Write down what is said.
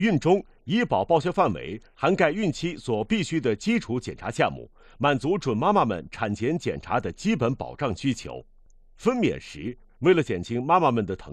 孕中医保报销范围涵盖孕期所必须的基础检查项目，满足准妈妈们产前检查的基本保障需求。分娩时，为了减轻妈妈们的疼